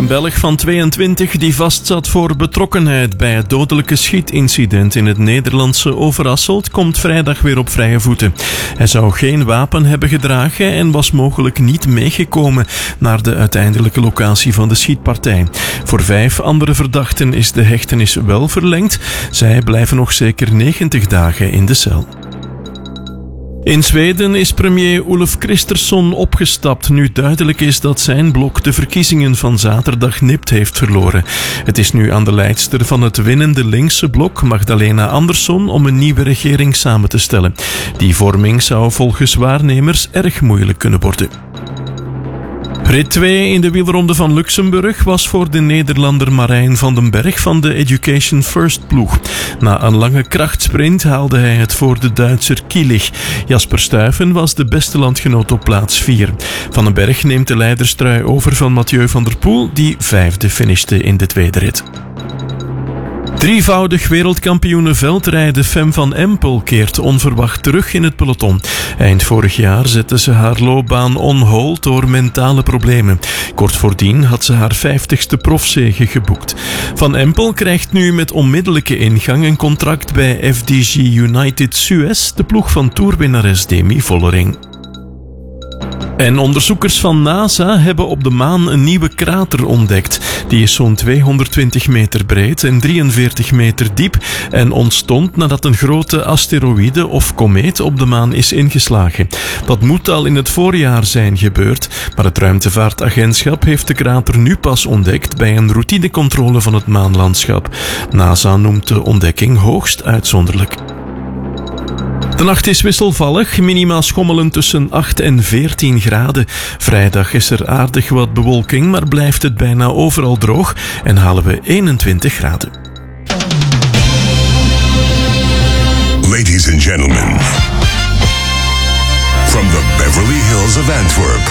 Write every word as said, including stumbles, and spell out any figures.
Een Belg van tweeëntwintig die vastzat voor betrokkenheid bij het dodelijke schietincident in het Nederlandse Overasselt komt vrijdag weer op vrije voeten. Hij zou geen wapen hebben gedragen en was mogelijk niet meegekomen naar de uiteindelijke locatie van de schietpartij. Voor vijf andere verdachten is de hechtenis wel verlengd. Zij blijven nog zeker negentig dagen in de cel. In Zweden is premier Ulf Kristersson opgestapt nu duidelijk is dat zijn blok de verkiezingen van zaterdag nipt heeft verloren. Het is nu aan de leidster van het winnende linkse blok, Magdalena Andersson, om een nieuwe regering samen te stellen. Die vorming zou volgens waarnemers erg moeilijk kunnen worden. Rit twee in de wielronde van Luxemburg was voor de Nederlander Marijn van den Berg van de Education First ploeg. Na een lange krachtsprint haalde hij het voor de Duitser Kielich. Jasper Stuyven was de beste landgenoot op plaats vier. Van den Berg neemt de leiderstrui over van Mathieu van der Poel, die vijfde finishte in de tweede rit. Drievoudig wereldkampioene veldrijden Fem van Empel keert onverwacht terug in het peloton. Eind vorig jaar zette ze haar loopbaan on hold door mentale problemen. Kort voordien had ze haar vijftigste profzege geboekt. Van Empel krijgt nu met onmiddellijke ingang een contract bij F D G United Suez, de ploeg van toerwinnares Demi Vollering. En onderzoekers van NASA hebben op de maan een nieuwe krater ontdekt. Die is zo'n tweehonderdtwintig meter breed en drieënveertig meter diep en ontstond nadat een grote asteroïde of komeet op de maan is ingeslagen. Dat moet al in het voorjaar zijn gebeurd, maar het ruimtevaartagentschap heeft de krater nu pas ontdekt bij een routinecontrole van het maanlandschap. NASA noemt de ontdekking hoogst uitzonderlijk. De nacht is wisselvallig, minima schommelen tussen acht en veertien graden. Vrijdag is er aardig wat bewolking, maar blijft het bijna overal droog en halen we eenentwintig graden. Ladies and gentlemen, from the Beverly Hills of Antwerp,